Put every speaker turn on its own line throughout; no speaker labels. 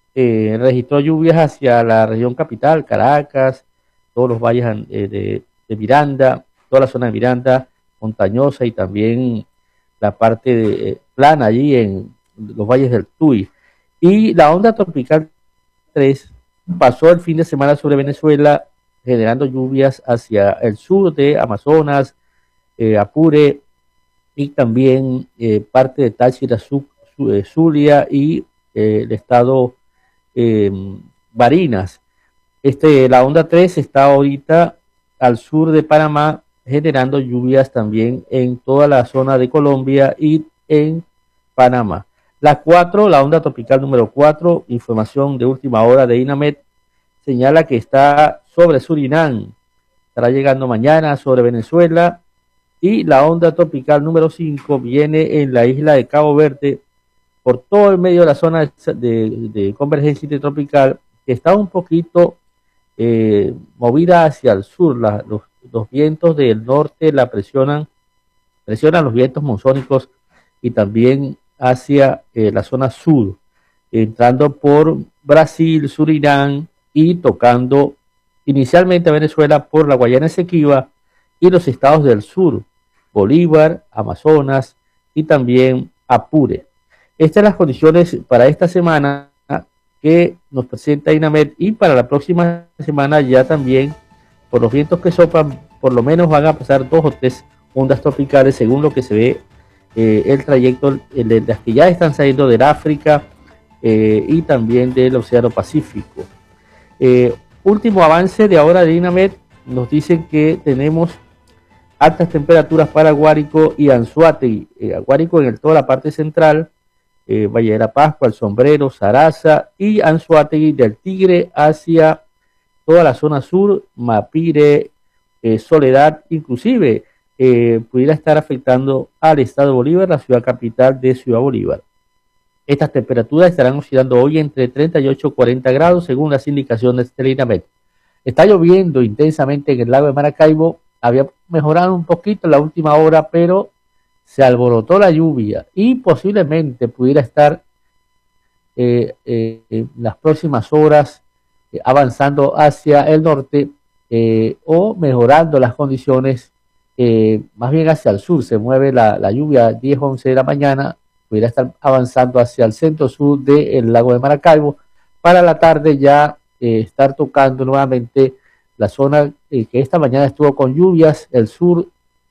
registró lluvias hacia la región capital, Caracas, todos los valles de Miranda, toda la zona de Miranda, montañosa y también la parte plana allí en los valles del Tuy. Y la onda tropical 3 pasó el fin de semana sobre Venezuela, generando lluvias hacia el sur de Amazonas, Apure y también parte de Táchira, Zulia y el estado eh, Barinas. La onda 3 está ahorita al sur de Panamá, generando lluvias también en toda la zona de Colombia y en Panamá. La 4, la onda tropical número 4, información de última hora de INAMED, señala que está sobre Surinam, estará llegando mañana sobre Venezuela, y la onda tropical número 5 viene en la isla de Cabo Verde, por todo el medio de la zona de convergencia intertropical, que está un poquito movida hacia el sur. Los vientos del norte la presionan los vientos monzónicos y también hacia la zona sur, entrando por Brasil, Surinam y tocando inicialmente a Venezuela por la Guayana Esequiba y los estados del sur, Bolívar, Amazonas y también Apure. Estas son las condiciones para esta semana que nos presenta INAMED, y para la próxima semana ya también, por los vientos que soplan, por lo menos van a pasar 2 o 3 ondas tropicales según lo que se ve el trayecto de las que ya están saliendo del África y también del Océano Pacífico. Último avance de ahora de INAMED, nos dicen que tenemos altas temperaturas para Guárico y Anzoátegui. Guárico en toda la parte central, Valle de la Pascua, El Sombrero, Saraza, y Anzoátegui del Tigre hacia toda la zona sur, Mapire, Soledad, inclusive pudiera estar afectando al estado Bolívar, la ciudad capital de Ciudad Bolívar. Estas temperaturas estarán oscilando hoy entre 38 y 40 grados según las indicaciones del INAMED. Está lloviendo intensamente en el lago de Maracaibo, había mejorado un poquito en la última hora, pero se alborotó la lluvia y posiblemente pudiera estar en las próximas horas avanzando hacia el norte o mejorando las condiciones, más bien hacia el sur. Se mueve la lluvia 10, 11 de la mañana, pudiera estar avanzando hacia el centro-sur del lago de Maracaibo, para la tarde ya estar tocando nuevamente la zona que esta mañana estuvo con lluvias, el sur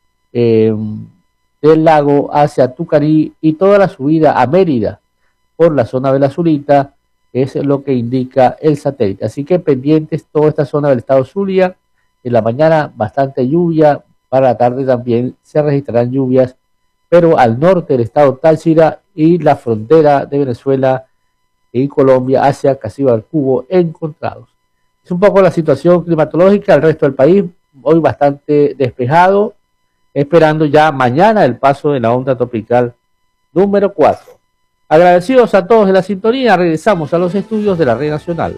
del lago hacia Tucarí y toda la subida a Mérida por la zona de la Zulita, es lo que indica el satélite. Así que pendientes toda esta zona del estado Zulia. En la mañana bastante lluvia, para la tarde también se registrarán lluvias, pero al norte del estado Táchira y la frontera de Venezuela y Colombia hacia Casibar-Cubo encontrados. Es un poco la situación climatológica. El resto del país hoy bastante despejado, esperando ya mañana el paso de la onda tropical número 4. Agradecidos a todos de la sintonía, regresamos a los estudios de la Red Nacional.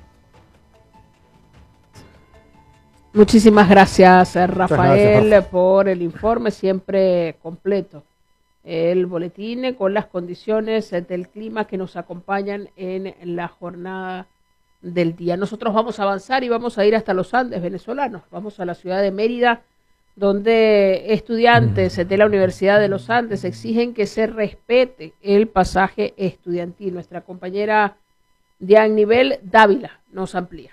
Muchísimas gracias, Rafael, por el informe siempre completo. El boletín con las condiciones del clima que nos acompañan en la jornada del día. Nosotros vamos a avanzar y vamos a ir hasta los Andes venezolanos. Vamos a la ciudad de Mérida, donde estudiantes de la Universidad de los Andes exigen que se respete el pasaje estudiantil. Nuestra compañera Dianibel Dávila nos amplía.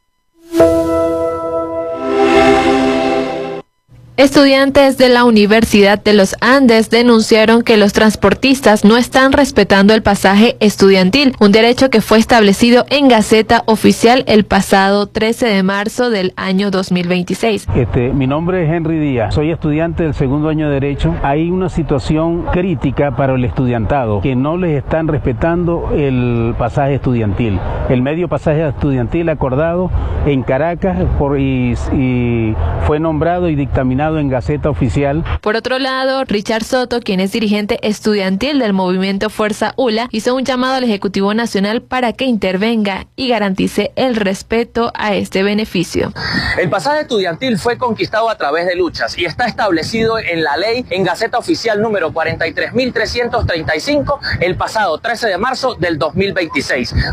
Estudiantes de la Universidad de los Andes denunciaron que los transportistas no están respetando el pasaje estudiantil, un derecho que fue establecido en Gaceta Oficial el pasado 13 de marzo del año 2026.
Mi nombre es Henry Díaz, soy estudiante del segundo año de Derecho. Hay una situación crítica para el estudiantado, que no les están respetando el pasaje estudiantil. El medio pasaje estudiantil acordado en Caracas y fue nombrado y dictaminado en Gaceta Oficial.
Por otro lado, Richard Soto, quien es dirigente estudiantil del movimiento Fuerza ULA, hizo un llamado al Ejecutivo Nacional para que intervenga y garantice el respeto a este beneficio.
El pasaje estudiantil fue conquistado a través de luchas y está establecido en la ley en Gaceta Oficial número 43.335 el pasado 13 de marzo del 2026.